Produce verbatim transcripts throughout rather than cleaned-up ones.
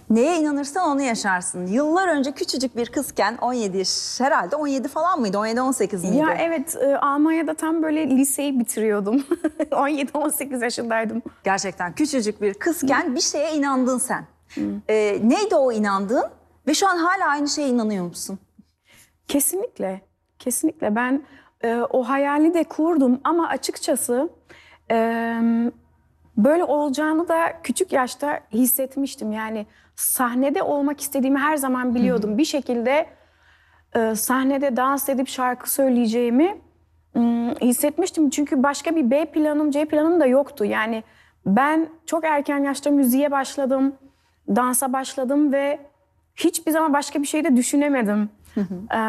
Neye inanırsan onu yaşarsın. Yıllar önce küçücük bir kızken on yedi yaş, herhalde on yedi falan mıydı? on yedi on sekiz miydi? Ya evet, e, Almanya'da tam böyle liseyi bitiriyordum. on yedi on sekiz yaşındaydım. Gerçekten küçücük bir kızken bir şeye inandın sen. Ee, neydi o inandığın? Ve şu an hala aynı şeye inanıyor musun? Kesinlikle, kesinlikle. Ben e, o hayali de kurdum ama açıkçası e, böyle olacağını da küçük yaşta hissetmiştim. Yani sahnede olmak istediğimi her zaman biliyordum. Bir şekilde e, sahnede dans edip şarkı söyleyeceğimi m, hissetmiştim. Çünkü başka bir B planım, C planım da yoktu. Yani ben çok erken yaşta müziğe başladım, dansa başladım ve hiçbir zaman başka bir şey de düşünemedim. Ee,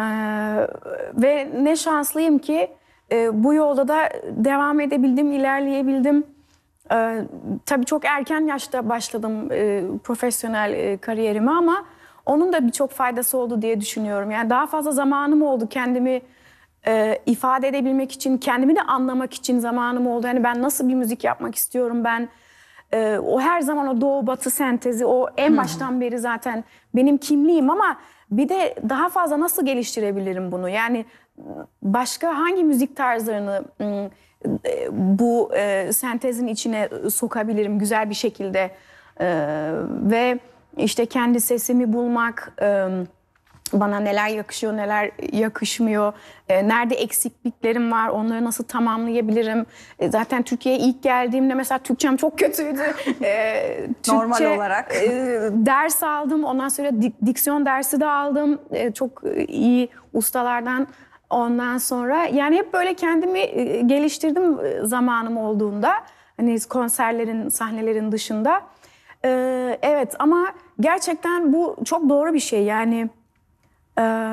ve ne şanslıyım ki e, bu yolda da devam edebildim, ilerleyebildim. Ee, tabii çok erken yaşta başladım e, profesyonel e, kariyerime ama onun da birçok faydası oldu diye düşünüyorum. Yani daha fazla zamanım oldu kendimi e, ifade edebilmek için, kendimi de anlamak için zamanım oldu. Yani ben nasıl bir müzik yapmak istiyorum, ben e, o her zaman o doğu batı sentezi, o en baştan beri zaten benim kimliğim ama bir de daha fazla nasıl geliştirebilirim bunu? Yani başka hangi müzik tarzlarını ım, e, bu e, sentezin içine sokabilirim güzel bir şekilde? E, ve işte kendi sesimi bulmak, e, bana neler yakışıyor, neler yakışmıyor, e, nerede eksikliklerim var, onları nasıl tamamlayabilirim? E, zaten Türkiye'ye ilk geldiğimde mesela Türkçem çok kötüydü. E, Türkçe, Normal olarak. E, ders aldım, ondan sonra dik- diksiyon dersi de aldım. E, çok iyi ustalardan. Ondan sonra yani hep böyle kendimi e, geliştirdim e, zamanım olduğunda. Hani konserlerin, sahnelerin dışında. E, evet ama gerçekten bu çok doğru bir şey. Yani e,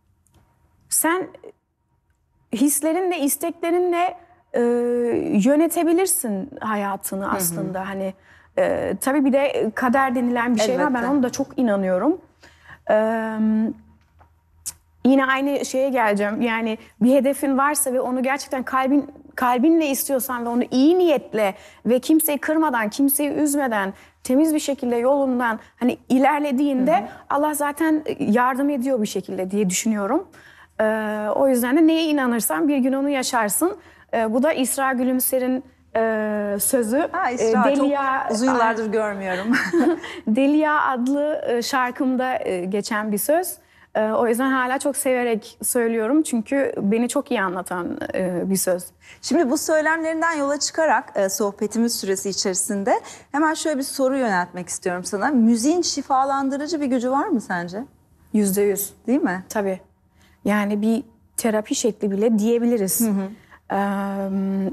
sen hislerinle, isteklerinle e, yönetebilirsin hayatını aslında. Hı hı. Hani e, tabii bir de kader denilen bir şey var. Ben Elbette. onu da çok inanıyorum. Evet. Yine aynı şeye geleceğim. Yani bir hedefin varsa ve onu gerçekten kalbin kalbinle istiyorsan ve onu iyi niyetle ve kimseyi kırmadan, kimseyi üzmeden, temiz bir şekilde yolundan hani ilerlediğinde hı hı. Allah zaten yardım ediyor bir şekilde diye düşünüyorum. Ee, o yüzden de neye inanırsan bir gün onu yaşarsın. Ee, bu da İsra Gülümser'in e, sözü. Ha, İsra, Delia, çok uzun yıllardır görmüyorum. Delia adlı şarkımda geçen bir söz. O yüzden hala çok severek söylüyorum çünkü beni çok iyi anlatan bir söz. Şimdi bu söylemlerinden yola çıkarak sohbetimiz süresi içerisinde hemen şöyle bir soru yöneltmek istiyorum sana. Müziğin şifalandırıcı bir gücü var mı sence? Yüzde yüz. Değil mi? Tabii. Yani bir terapi şekli bile diyebiliriz. Hı hı. Ee,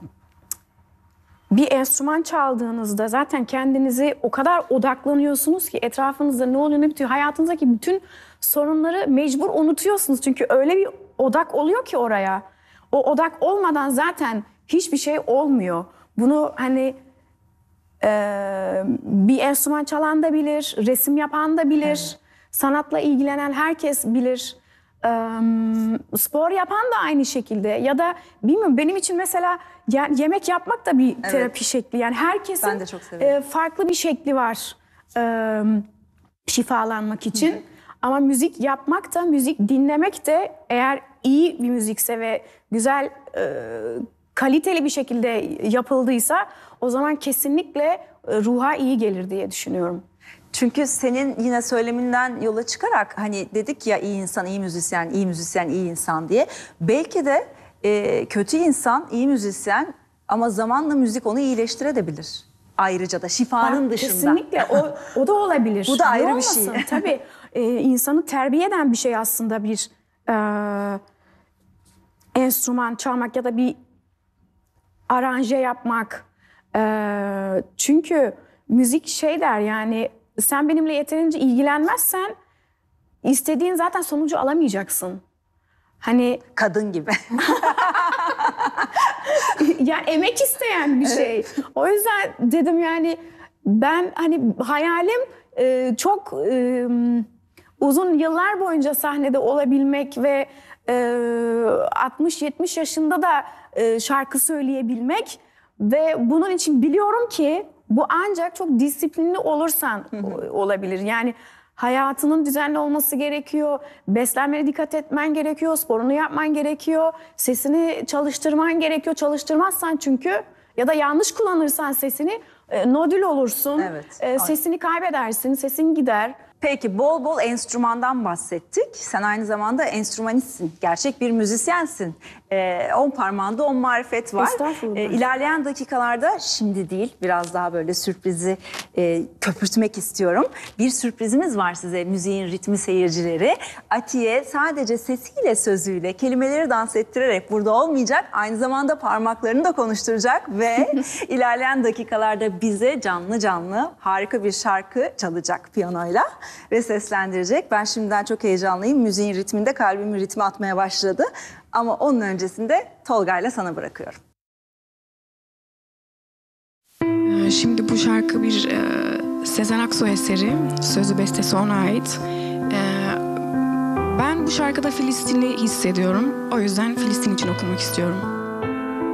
bir enstrüman çaldığınızda zaten kendinizi o kadar odaklanıyorsunuz ki etrafınızda ne oluyor ne bitiyor. Hayatınızdaki bütün sorunları mecbur unutuyorsunuz. Çünkü öyle bir odak oluyor ki oraya. O odak olmadan zaten hiçbir şey olmuyor. Bunu hani e, bir enstrüman çalan da bilir, resim yapan da bilir, evet. Sanatla ilgilenen herkes bilir. E, spor yapan da aynı şekilde ya da bilmiyorum benim için mesela yani yemek yapmak da bir evet. terapi şekli. Yani herkesin e, farklı bir şekli var e, şifalanmak için. Hı hı. Ama müzik yapmak da, müzik dinlemek de eğer iyi bir müzikse ve güzel, e, kaliteli bir şekilde yapıldıysa o zaman kesinlikle e, ruha iyi gelir diye düşünüyorum. Çünkü senin yine söyleminden yola çıkarak hani dedik ya iyi insan, iyi müzisyen, iyi müzisyen, iyi insan diye. Belki de e, kötü insan, iyi müzisyen ama zamanla müzik onu iyileştirebilir. Ayrıca da şifanın Bak, dışında. Kesinlikle o, o da olabilir. Bu da ayrı bir olmasın? şey. Tabii e, insanı terbiye eden bir şey aslında bir e, enstrüman çalmak ya da bir aranje yapmak. E, çünkü müzik şey der yani sen benimle yeterince ilgilenmezsen istediğin zaten sonucu alamayacaksın. Hani kadın gibi. ya emek isteyen bir şey. Evet. O yüzden dedim yani ben hani hayalim e, çok e, uzun yıllar boyunca sahnede olabilmek ve e, altmış yetmiş yaşında da e, şarkı söyleyebilmek ve bunun için biliyorum ki Bu ancak çok disiplinli olursan o- olabilir. Yani hayatının düzenli olması gerekiyor. Beslenmene dikkat etmen gerekiyor. Sporunu yapman gerekiyor. Sesini çalıştırman gerekiyor. Çalıştırmazsan çünkü ya da yanlış kullanırsan sesini e, nodül olursun. Evet. E, sesini kaybedersin. Sesin gider. Peki bol bol enstrümandan bahsettik. Sen aynı zamanda enstrümanistsin. Gerçek bir müzisyensin. Ee, on parmağında on marifet var. Estağfurullah. Ee, ilerleyen dakikalarda şimdi değil biraz daha böyle sürprizi e, köpürtmek istiyorum. Bir sürprizimiz var size müziğin ritmi seyircileri. Atiye sadece sesiyle sözüyle kelimeleri dans ettirerek burada olmayacak. Aynı zamanda parmaklarını da konuşturacak ve ilerleyen dakikalarda bize canlı canlı harika bir şarkı çalacak piyanoyla ve seslendirecek. Ben şimdiden çok heyecanlıyım. Müziğin ritminde kalbimin ritmi atmaya başladı. Ama onun öncesinde Tolga'yla sana bırakıyorum. Ee, Şimdi bu şarkı bir e, Sezen Aksu eseri. Sözü bestesi ona ait. Ee, ben bu şarkıda Filistin'i hissediyorum. O yüzden Filistin için okumak istiyorum.